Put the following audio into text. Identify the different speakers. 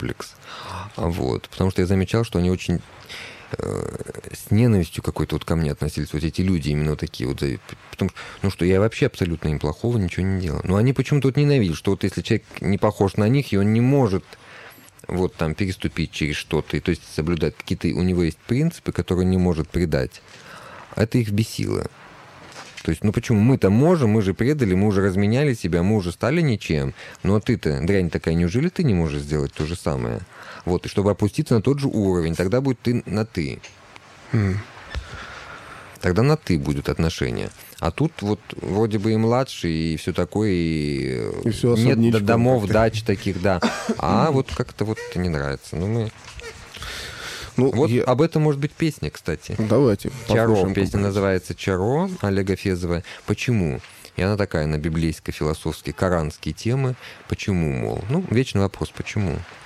Speaker 1: комплекс. Вот. Потому что я замечал, что они очень с ненавистью какой-то вот ко мне относились, вот эти люди именно вот такие вот. Потому что, ну что, я вообще абсолютно им плохого ничего не делал. Но они почему-то вот ненавидят, что вот если человек не похож на них, и он не может вот там переступить через что-то, и то есть соблюдать какие-то, у него есть принципы, которые он не может предать, это их бесило. То есть, ну почему? Мы-то можем, мы же предали, мы уже разменяли себя, мы уже стали ничем. Ну а ты-то, дрянь такая, неужели ты не можешь сделать то же самое? Вот, и чтобы опуститься на тот же уровень, тогда будет ты на «ты». Тогда на «ты» будут отношения. А тут вот вроде бы и младший, и все такое, и
Speaker 2: все
Speaker 1: нет домов, дач таких, да. А вот как-то вот это не нравится. Ну, вот об этом может быть песня, кстати.
Speaker 2: Давайте.
Speaker 1: «Чаро». Песня называется «Чаро» Олега Фезова. Почему? И она такая на библейско-философские, коранские темы. Почему, мол? Ну, вечный вопрос, почему?